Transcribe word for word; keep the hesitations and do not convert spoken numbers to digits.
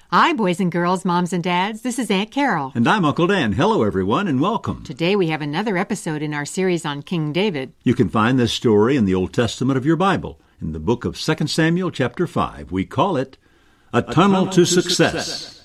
Hi, boys and girls, moms and dads. This is Aunt Carol. And I'm Uncle Dan. Hello, everyone, and welcome. Today we have another episode in our series on King David. You can find this story in the Old Testament of your Bible, in the book of Second Samuel chapter five. We call it A, a Tunnel, Tunnel to, to Success. Success.